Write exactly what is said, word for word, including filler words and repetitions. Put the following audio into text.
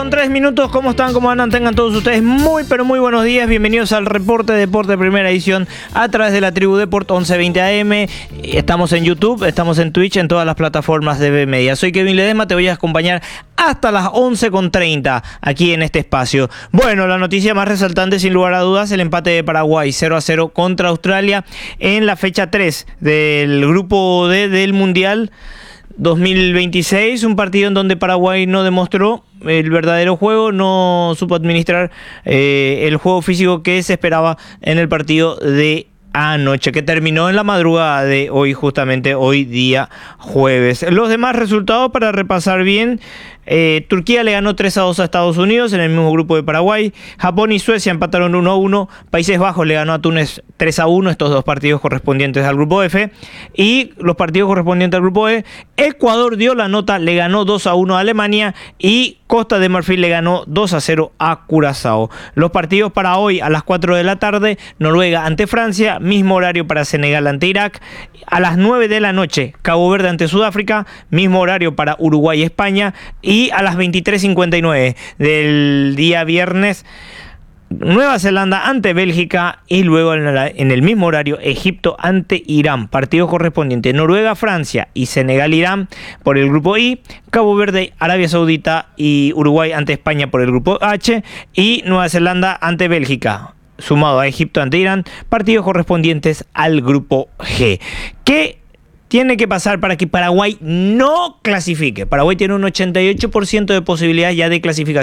con tres minutos, ¿cómo están? ¿Cómo andan? Tengan todos ustedes muy, pero muy buenos días. Bienvenidos al Reporte Deporte Primera Edición a través de la Tribu Deport once veinte A M. Estamos en YouTube, estamos en Twitch, en todas las plataformas de B Media. Soy Kevin Ledesma, te voy a acompañar hasta las once con treinta aquí en este espacio. Bueno, la noticia más resaltante, sin lugar a dudas, el empate de Paraguay cero a cero contra Australia en la fecha tres del grupo D del Mundial dos mil veintiséis, un partido en donde Paraguay no demostró el verdadero juego, no supo administrar eh, el juego físico que se esperaba en el partido de anoche, que terminó en la madrugada de hoy, justamente hoy día jueves. Los demás resultados para repasar bien: eh, Turquía le ganó tres a dos a Estados Unidos en el mismo grupo de Paraguay. Japón y Suecia empataron uno a uno. Países Bajos le ganó a Túnez tres a uno, estos dos partidos correspondientes al grupo F. Y los partidos correspondientes al grupo E: Ecuador dio la nota, le ganó dos a uno a Alemania, y Costa de Marfil le ganó dos a cero a Curazao. Los partidos para hoy a las cuatro de la tarde: Noruega ante Francia, mismo horario para Senegal ante Irak. A las nueve de la noche, Cabo Verde ante Sudáfrica, mismo horario para Uruguay y España. Y a las veintitrés cincuenta y nueve del día viernes, Nueva Zelanda ante Bélgica, y luego en, la, en el mismo horario Egipto ante Irán. Partidos correspondientes: Noruega, Francia y Senegal, Irán por el grupo I, Cabo Verde, Arabia Saudita y Uruguay ante España por el grupo H, y Nueva Zelanda ante Bélgica, sumado a Egipto ante Irán, partidos correspondientes al grupo G. ¿Qué tiene que pasar para que Paraguay no clasifique? Paraguay tiene un ochenta y ocho por ciento de posibilidades ya de clasificación.